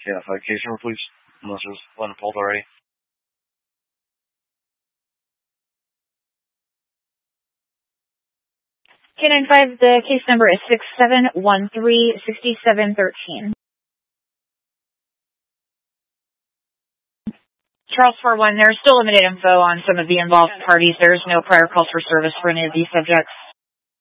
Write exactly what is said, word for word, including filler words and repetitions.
Yeah, five case number, please. Unless there's one pulled already. K nine five, the case number is six seven one three six seven one three. Charles four one, there's still limited info on some of the involved parties. There is no prior calls for service for any of these subjects.